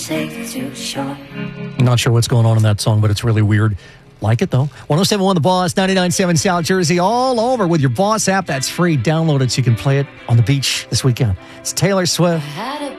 I'm not sure what's going on in that song, but it's really weird. Like it, though. 107.1 The Boss, 99.7 South Jersey, all over with your Boss app. That's free. Download it so you can play it on the beach this weekend. It's Taylor Swift.